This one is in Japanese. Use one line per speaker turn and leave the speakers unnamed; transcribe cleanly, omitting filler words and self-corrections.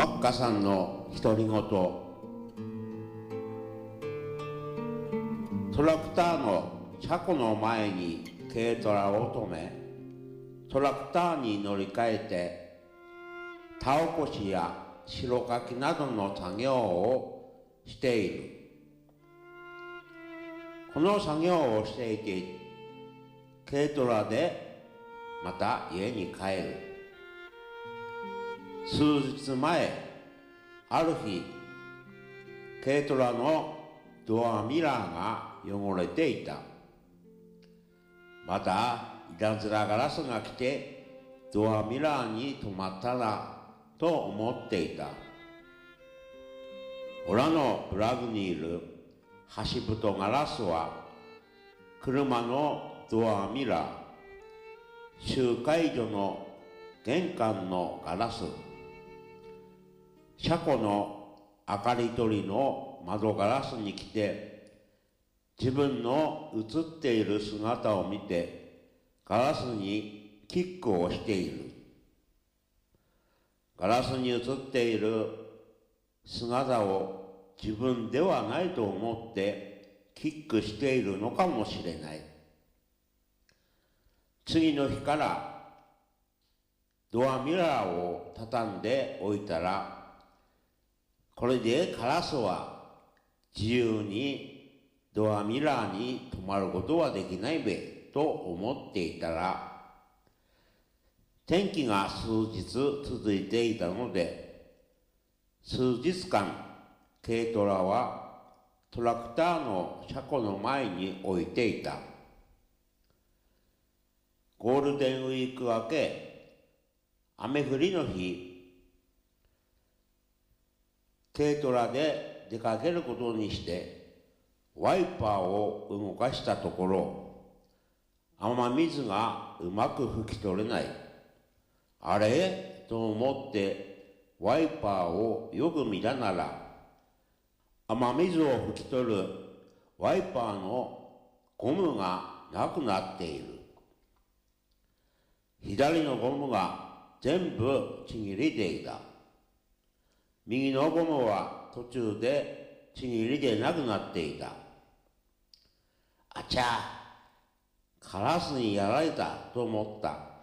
マッカさんの独り言。トラクターの車庫の前に軽トラを止め、トラクターに乗り換えて田起こしや白かきなどの作業をしている。この作業をしていて、軽トラでまた家に帰る。数日前、ある日、軽トラのドアミラーが汚れていた。またいたずらガラスが来てドアミラーに止まったらと思っていた。オラのプラグにいる端太ガラスは車のドアミラー、集会所の玄関のガラス、車庫の明かり取りの窓ガラスに来て、自分の映っている姿を見てガラスにキックをしている。ガラスに映っている姿を自分ではないと思ってキックしているのかもしれない。次の日からドアミラーを畳んでおいたら、これでカラスは自由にドアミラーに止まることはできないべと思っていたら、天気が数日続いていたので、数日間軽トラはトラクターの車庫の前に置いていた。ゴールデンウィーク明け、雨降りの日、軽トラで出かけることにしてワイパーを動かしたところ、雨水がうまく拭き取れない。あれと思ってワイパーをよく見たなら、雨水を拭き取るワイパーのゴムがなくなっている。左のゴムが全部ちぎれていた。右のゴムは途中でちぎりでなくなっていた。あちゃ、カラスにやられたと思った。